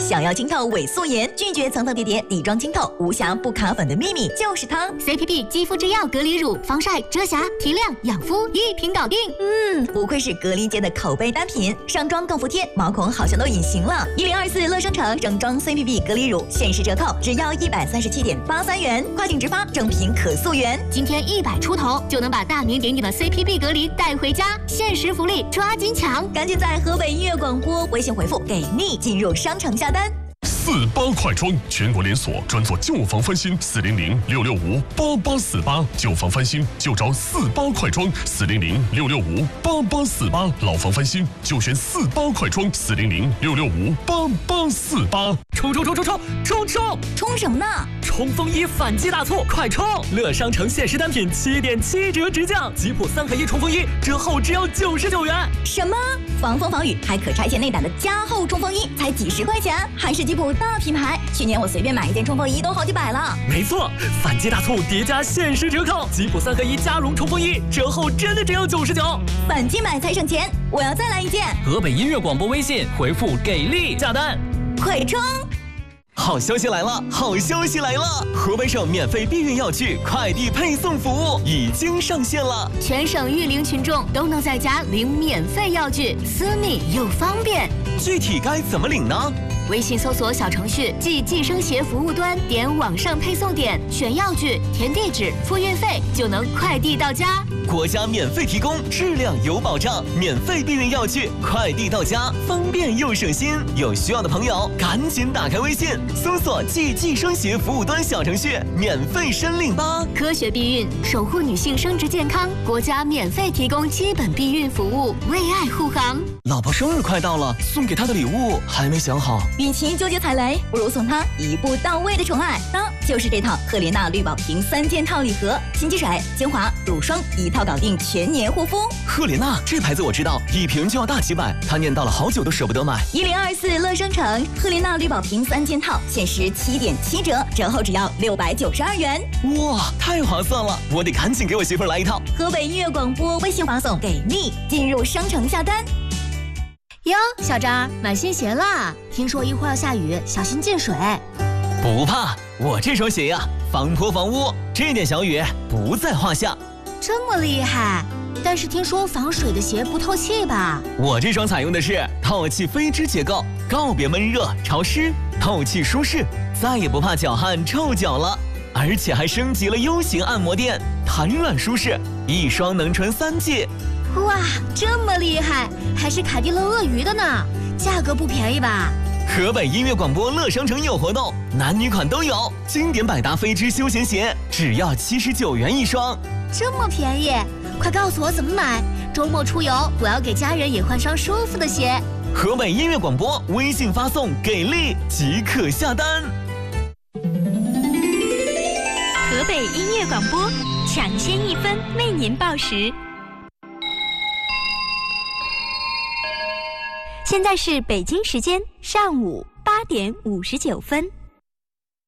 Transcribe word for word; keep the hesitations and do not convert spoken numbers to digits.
想要清透伪素颜，拒绝层层叠叠底妆清透，无瑕不卡粉的秘密就是它。 C P P 肌肤之钥隔离乳，防晒、遮瑕、提亮、养肤一瓶搞定。 嗯，不愧是隔离界的口碑单品，上妆更服帖，毛孔好像都隐形了。一零二四乐生城整装 C P P 隔离乳限时折扣，只要一百三十七点八三元，快订直发，正品可溯源。 今天一百出头就能把大名鼎鼎的 C P P 隔离带回家，限时福利抓紧抢！ 赶紧在河北音乐广播微信回复给力进入商城下单。 四八快装，全国连锁，专做旧房翻新，四零零六六五八八四八，旧房翻新就找四八快装，四零零六六五八八四八，老房翻新就选四八快装，四零零六六五八八四八。 冲冲冲冲冲冲冲！ 冲什么呢？ 冲锋衣反季大促，快冲！乐商城限时单品七点七折直降，吉普三合一冲锋衣折后只要九十九元。 什么？防风防雨还可拆卸内胆的加厚冲锋衣才几十块钱，还是吉普大品牌。去年我随便买一件冲锋衣都好几百了。 没错，反季大促叠加限时折扣，吉普三合一加绒冲锋衣折后真的只要九十九。 反季买才省钱，我要再来一件。 河北音乐广播微信回复给力下单， 快冲！ 好消息来了！好消息来了！河北省免费避孕药具快递配送服务已经上线了， 全省育龄群众都能在家领免费药具，私密又方便。 具体该怎么领呢？ 微信搜索小程序即计生协服务端，点网上配送点，选药具，填地址，付运费，就能快递到家。 国家免费提供，质量有保障，免费避孕药具快递到家，方便又省心。有需要的朋友赶紧打开微信，搜索即计生协服务端小程序，免费申领吧。 科学避孕，守护女性生殖健康，国家免费提供基本避孕服务，为爱护航。 老婆生日快到了，送给她的礼物还没想好。 与其纠结踩雷，不如送她一步到位的宠爱，那就是这套赫莲娜绿宝瓶三件套礼盒，新机水、精华、乳霜一套搞定全年护肤。 赫莲娜这牌子我知道，一瓶就要大几百，她念叨了好久都舍不得买。 一零二四乐生城赫莲娜绿宝瓶三件套，限时七点七折，折后只要六百九十二元。 哇，太划算了！我得赶紧给我媳妇儿来一套。 河北音乐广播微信发送给力，进入商城下单。 哟，小张买新鞋啦！听说一会儿要下雨，小心进水。 不怕，我这双鞋呀，防泼防污，这点小雨不在话下。 这么厉害？但是听说防水的鞋不透气吧？ 我这双采用的是透气飞织结构，告别闷热潮湿，透气舒适，再也不怕脚汗臭脚了。而且还升级了 U 型按摩垫，弹软舒适，一双能穿三季。 哇，这么厉害，还是凯迪乐鳄鱼的呢，价格不便宜吧？ 河北音乐广播乐商城有活动，男女款都有，经典百搭飞织休闲鞋只要七十九元一双， 这么便宜，快告诉我怎么买，周末出游我要给家人也换双舒服的鞋。 河北音乐广播微信发送给力即可下单。 河北音乐广播抢先一分为您报时。现在是北京时间上午八点五十九分。